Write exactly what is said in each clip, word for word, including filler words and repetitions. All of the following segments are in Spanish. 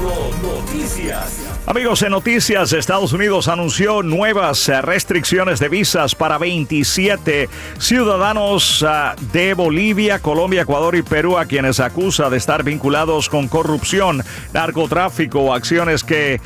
Noticias. Amigos, en noticias, Estados Unidos anunció nuevas restricciones de visas para veintisiete ciudadanos uh, de Bolivia, Colombia, Ecuador y Perú, a quienes acusa de estar vinculados con corrupción, narcotráfico o acciones que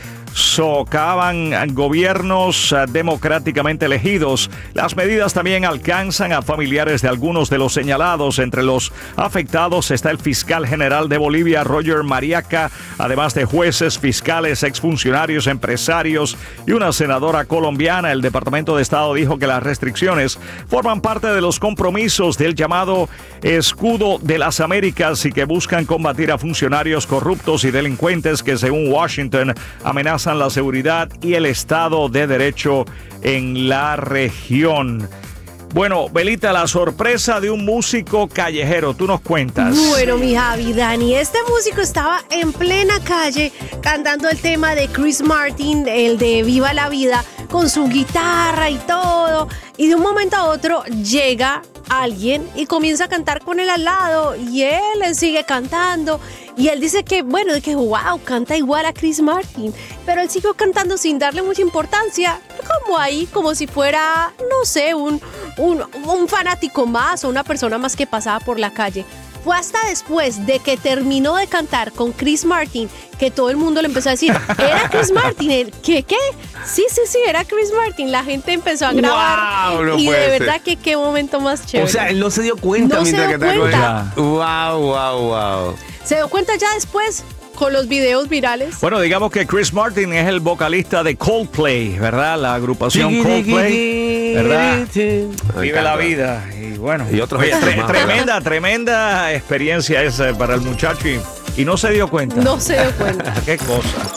socavan gobiernos uh, democráticamente elegidos. Las medidas también alcanzan a familiares de algunos de los señalados. Entre los afectados está el fiscal general de Bolivia, Roger Mariaca, además de jueces, fiscales, exfuncionarios, empresarios y una senadora colombiana. El Departamento de Estado dijo que las restricciones forman parte de los compromisos del llamado Escudo de las Américas y que buscan combatir a funcionarios corruptos y delincuentes que, según Washington, amenazan la seguridad y el Estado de Derecho en la región. Bueno, Belita, la sorpresa de un músico callejero, tú nos cuentas. Bueno, mi Javi, Dani, este músico estaba en plena calle cantando el tema de Chris Martin, el de Viva la Vida, con su guitarra y todo. Y de un momento a otro llega alguien y comienza a cantar con él al lado y él le sigue cantando. Y él dice que, bueno, de que wow, canta igual a Chris Martin. Pero él siguió cantando sin darle mucha importancia, como ahí, como si fuera, no sé, un, un, un fanático más o una persona más que pasaba por la calle. Fue hasta después de que terminó de cantar con Chris Martin que todo el mundo le empezó a decir, ¿era Chris Martin? ¿El qué, qué? Sí, sí, sí, era Chris Martin. La gente empezó a grabar. Wow, no y de puede verdad ser. que qué momento más chévere. O sea, él no se dio cuenta No se mientras dio que estaba cuenta. con él. Wow, wow, wow. Se dio cuenta ya después con los videos virales. Bueno, digamos que Chris Martin es el vocalista de Coldplay, ¿verdad? La agrupación Coldplay, ¿verdad? Vive la vida. Y bueno, y otros oye, tre- más, tremenda, ¿verdad? Tremenda experiencia esa para el muchacho y, y no se dio cuenta. No se dio cuenta. Qué cosa.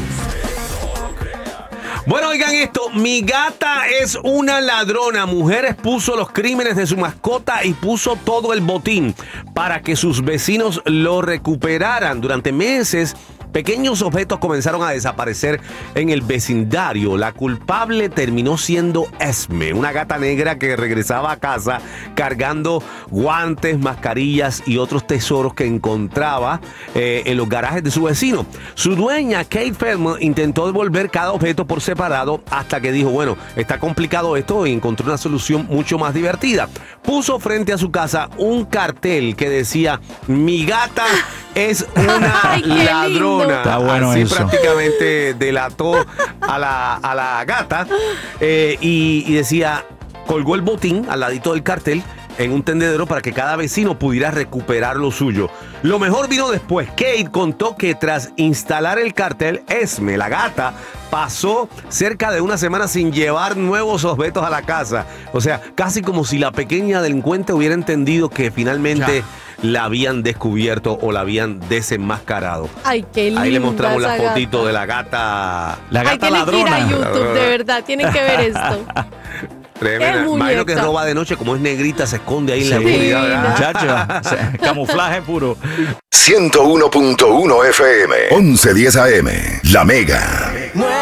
Bueno, oigan esto, mi gata es una ladrona. Mujer expuso los crímenes de su mascota y puso todo el botín para que sus vecinos lo recuperaran. Durante meses, pequeños objetos comenzaron a desaparecer en el vecindario. La culpable terminó siendo Esme, una gata negra que regresaba a casa cargando guantes, mascarillas y otros tesoros que encontraba eh, en los garajes de su vecino. Su dueña, Kate Feldman, intentó devolver cada objeto por separado hasta que dijo, bueno, está complicado esto, y encontró una solución mucho más divertida. Puso frente a su casa un cartel que decía, mi gata es una Ay, qué ladrona. lindo. Está bueno Así eso. prácticamente delató a la, a la gata eh, y, y decía, colgó el botín al ladito del cartel en un tendedero para que cada vecino pudiera recuperar lo suyo. Lo mejor vino después. Kate contó que tras instalar el cartel, Esme, la gata, pasó cerca de una semana sin llevar nuevos objetos a la casa. O sea, casi como si la pequeña delincuente hubiera entendido que finalmente ya la habían descubierto o la habían desenmascarado. Ay, qué linda. Ahí le mostramos la esa fotito gata. de la gata. La Hay gata que elegir ladrona. a YouTube, de verdad, tienen que ver esto. Tremenda. Qué Imagino que muñeca. roba de noche, como es negrita, se esconde ahí en la Sí, oscuridad, ¿verdad? muchacho, camuflaje puro. ciento uno punto uno F M, once diez A M, La Mega.